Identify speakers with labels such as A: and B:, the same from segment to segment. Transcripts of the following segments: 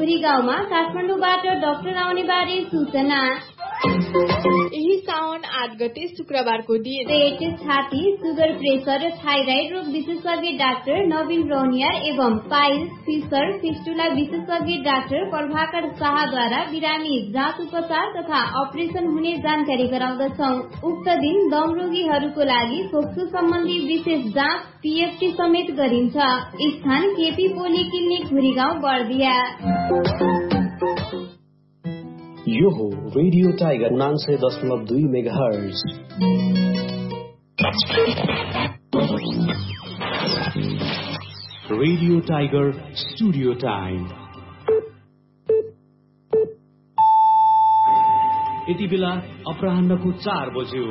A: भुरी गाउँमा काठमाडौँबाट डाक्टर आउने बारे सूचना।
B: यही साउन 8 गते शुक्रबारको दिन
A: पेट, छाती, सुगर, प्रेसर र थाइराइड रोग विशेषज्ञ डाक्टर नवीन रौनियार एवं पाइल्स, फिसर, फिस्टुला विशेषज्ञ डाक्टर प्रभाकर शाहद्वारा बिरामी जाँच, उपचार तथा अपरेसन हुने जानकारी गराउँदछौं। उक्त दिन दम रोगीहरूको लागि फोक्सो सम्बन्धी विशेष जाँच पीएफटी समेत गरिन्छ। स्थान केपी पोली क्लिनिक भुरीगाउँ बर्दिया।
C: यो हो radio tiger 99.2 megahertz. Radio tiger studio time. यति बेला अपराह्नको 4 बज्यो।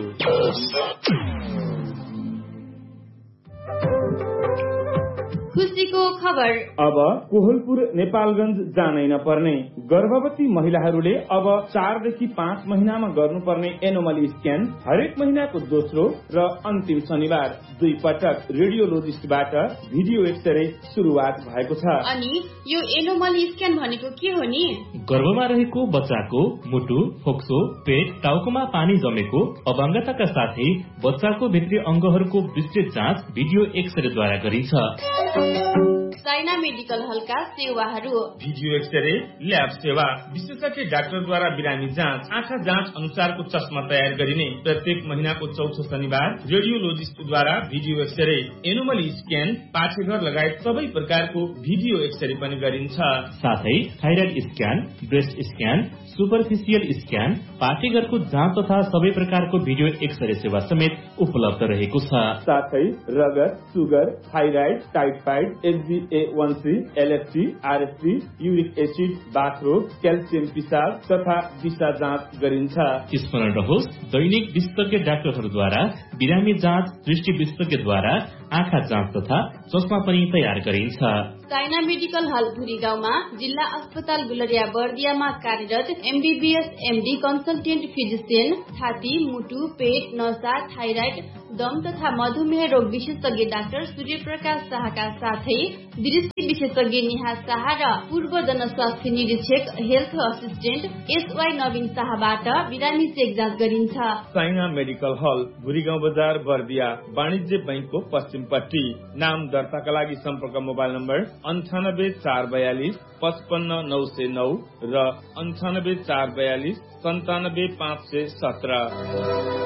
A: खुसीको खबर।
D: अब कोहलपुर नेपालगंज जानै नपर्ने। गर्भवती महिलाहरूले अब 4 देखि 5 महिनामा गर्नुपर्ने एनोमली स्क्यान हरेक महिनाको दोस्रो र अन्तिम शनिबार 2 पटक रेडियोलोजिस्टबाट भिडियो एक्सरे सुरुवात भएको छ।
A: अनि यो एनोमली स्क्यान भनेको के हो नि?
E: गर्भमा रहेको बच्चाको मुटु, फोक्सो, पेट, टाउकोमा पानी जमेको, अपाङ्गताका साथै बच्चाको भित्री अंगहरूको विस्तृत जाँच भिडियो एक्सरेद्वारा गरिन्छ।
A: साइना मेडिकल हलका सेवाहरू:
D: भिडियो एक्सरे, ल्याब सेवा, विशेषज्ञ डाक्टरद्वारा बिरामी जाँच, आँखा जाँच अनुसारको चस्मा तयार गरिने, प्रत्येक महिनाको चौथो शनिबार रेडियोलोजिस्टद्वारा भिडियो एक्सरे, एनोमली स्क्यान, पाठेघर लगायत सबै प्रकारको भिडियो एक्सरे पनि गरिन्छ।
E: साथै thyroid scan, breast scan, superficial scan, पाठेघरको जाँच तथा सबै प्रकारको भिडियो एक्सरे सेवा समेत उपलब्ध रहेको छ।
D: साथै रगत, sugar, thyroid, typhoid, HbA1c, LFT, RST, uric acid, बाथरोग, calcium पिसाब तथा दिशा जाँच गरिन्छ।
E: स्मरण रहोस्, दैनिक विशेषज्ञ डाक्टरहरूद्वारा बिरामी जाँच, दृष्टि विशेषज्ञद्वारा आँखा जाँच तथा चस्मा पनि तयार गरिन्छ।
A: साइना मेडिकल हल भुरीगाउँमा जिल्ला अस्पताल गुलरिया बर्दियामा कार्यरत MBBS MD कन्सल्टेन्ट फिजिशियन, छाती, मुटु, पेट, नसा, थाइराइड, दम तथा मधुमेह रोग विशेषज्ञ डाक्टर सूर्यप्रकाश शाहका साथै दृष्टि विशेषज्ञ निहा शाह र पूर्व जनस्वास्थ्य निरीक्षक हेल्थ असिस्टेन्ट SY नवीन शाहबाट बिरामी चेक जाँच गरिन्छ।
D: साइना मेडिकल हल भुरीगाउँ बजार बर्दिया, वाणिज्य बैंकको पश्चिमपट्टि। नाम दर्ताका लागि सम्पर्क मोबाइल नम्बर 98 442 55 909 र 98 442 97 517।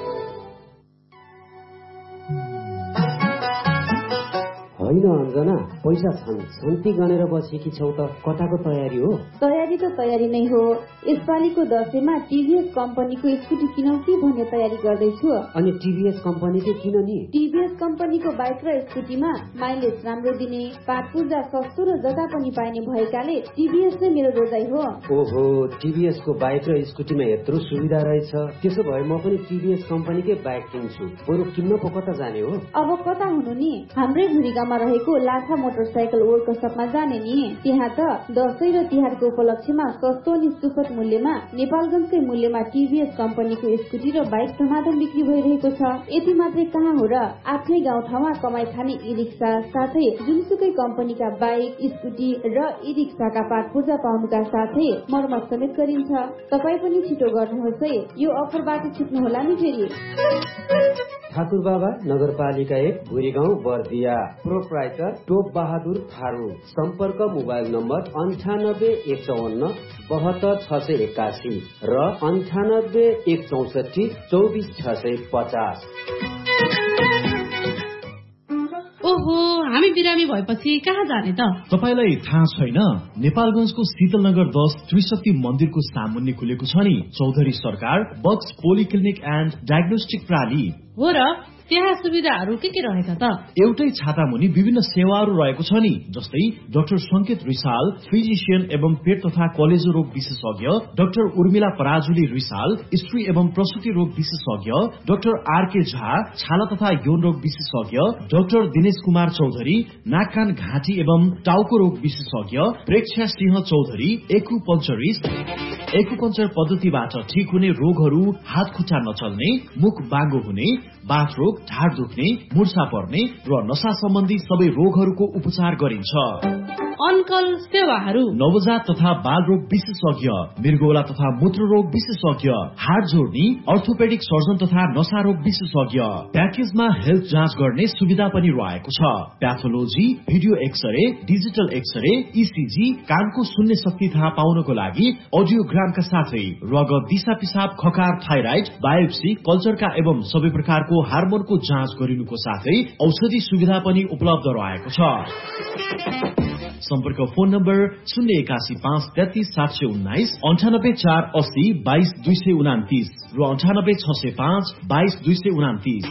C: होइन अञ्जना, पैसा छन्, शान्ति गनेर बसेकी छौ त कताको तयारी हो?
A: तयारी त तयारी नै हो। यसपालिको दशैंमा TVS कम्पनीको स्कुटी किनौ कि भन्ने तयारी गर्दैछु।
C: अनि TVS कम्पनीको किन नि?
A: TVS कम्पनीको बाइक र स्कुटीमा माइलेज राम्रो दिने, पार्ट पूर्जा सस्तो र जग्गा पनि पाइने भएकाले TVS नै मेरो रोजाइ हो।
C: ओहो, TVS को बाइक र स्कुटीमा यत्रो सुविधा रहेछ। त्यसो भए म पनि TVS कम्पनीकै बाइक किन्छु। बरु किन्न पो कता जाने हो?
A: अब कता हुनु नि, हाम्रै भुरीगाउँमा रहेको लाठा मोटरसाइकल वर्कसपमा जाने नि। त्यहाँ त दशैं र तिहारको उपलक्ष्यमा सस्तो अनि सुपथ मूल्यमा नेपालगञ्जकै मूल्यमा TVS कम्पनीको स्कुटी र बाइक धमाधम बिक्री भइरहेको छ। यति मात्रै कहाँ हो र, आफ्नै गाउँठाउँमा कमाइ खाने ई रिक्सा साथै जुनसुकै कम्पनीका बाइक, स्कुटी र ई रिक्साका पार्ट पूर्जा पाउनुका साथै मर्मत समेत गरिन्छ। तपाई पनि छिटो गर्नुहोस् है, यो अफरबाट छुट्नुहोला नि फेरि।
C: ठाकुर बाबा नगरपालिका 1 भुरीगाउँ बर्दिया। प्रोप्राइटर टोप बहादुर थारू। सम्पर्क मोबाइल नम्बर 98 154 72 681 र 98 164 24 650।
F: ओहो, हामी बिरामी भएपछि कहाँ जाने त?
G: तपाईलाई थाहा छैन? नेपालगञ्जको शीतलनगर 10 त्रिशक्ति मन्दिरको सामुन्ने खुलेको छ नि चौधरी सरकार बक्स पोलिक्लिनिक एन्ड डायग्नोस्टिक प्रणाली।
F: हो र, त्यहाँ सुविधाहरू के रहेछ त?
G: एउटै छाता मुनि विभिन्न सेवाहरू रहेको छ नि, जस्तै डाक्टर संकेत रिसाल फिजिशियन एवं पेट तथा कलेजो रोग विशेषज्ञ, डाक्टर उर्मिला पराजुली रिसाल स्त्री एवं प्रसुति रोग विशेषज्ञ, डाक्टर RK झा छाला तथा यौन रोग विशेषज्ञ, डाक्टर दिनेश कुमार चौधरी नाक कान घाँटी एवं टाउको रोग विशेषज्ञ, प्रेक्षा सिंह चौधरी एक्युपंक्चर पद्धतिबाट ठीक हुने रोगहरू, हात खुट्टा नचल्ने, मुख बाङ्गो हुने, बाथ रोग, ढाड दुख्ने, मुर्छा पर्ने र नशा सम्बन्धी सबै रोगहरूको उपचार गरिन्छ।
F: अनकल सेवाहरू
G: नवजात तथा बाल रोग विशेषज्ञ, मृगौला तथा मूत्र रोग विशेषज्ञ, हाड जोड्ने, अर्थोपेडिक सर्जन तथा नशा रोग विशेषज्ञ। प्याकेजमा हेल्थ जाँच गर्ने सुविधा पनि रहेको छ। Pathology, video x-ray, digital x-ray, ECG, कानको सुन्ने शक्ति थाहा पाउनको लागि अडियोग्रामका साथै रगत, दिशा पिसाब, खकार, थाइराइड, बायोप्सी, कल्चरका एवं सबै प्रकारको हार्मोनको जाँच गरिनुको साथै औषधि सुविधा पनि उपलब्ध रहेको छ। सम्पर्क फोन नम्बर 081 533 719, 98 480 22 229 र 98 605 22 229।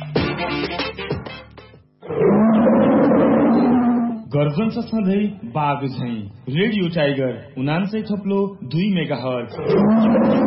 D: गर्जन छ सधैँ बाघ झैं। Radio tiger 99.2 megahertz.